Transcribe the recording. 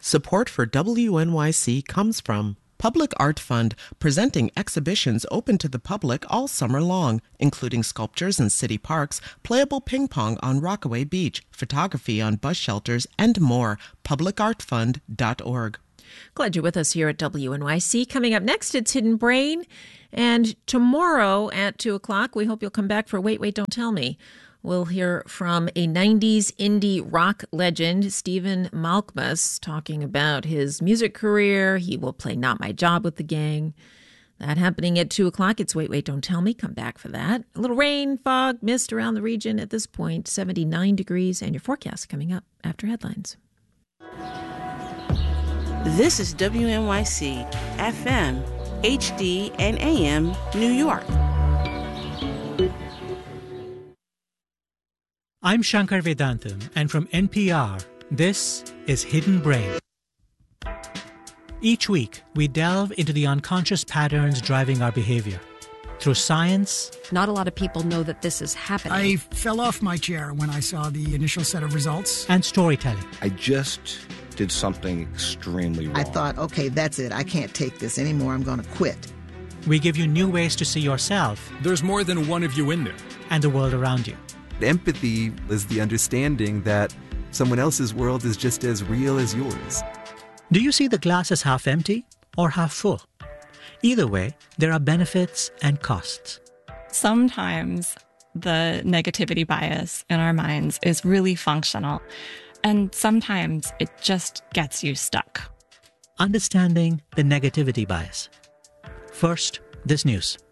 Support for WNYC comes from Public Art Fund, presenting exhibitions open to the public all summer long, including sculptures in city parks, playable ping pong on Rockaway Beach, photography on bus shelters, and more. PublicArtFund.org. Glad you're with us here at WNYC. Coming up next, it's Hidden Brain. And tomorrow at 2 o'clock, we hope you'll come back for Wait, Wait, Don't Tell Me. We'll hear from a 90s indie rock legend, Stephen Malkmus, talking about his music career. He will play Not My Job with the Gang. That happening at 2 o'clock. It's Wait, Wait, Don't Tell Me. Come back for that. A little rain, fog, mist around the region at this point, 79 degrees, and your forecast coming up after headlines. This is WNYC, FM, HD, and AM, New York. I'm Shankar Vedantam, and from NPR, this is Hidden Brain. Each week, we delve into the unconscious patterns driving our behavior. Through science... Not a lot of people know that this is happening. I fell off my chair when I saw the initial set of results. And storytelling. I just did something extremely wrong. I thought, okay, that's it. I can't take this anymore. I'm going to quit. We give you new ways to see yourself. There's more than one of you in there. And the world around you. Empathy is the understanding that someone else's world is just as real as yours. Do you see the glass as half empty or half full? Either way, there are benefits and costs. Sometimes the negativity bias in our minds is really functional, and sometimes it just gets you stuck. Understanding the negativity bias. First, this news.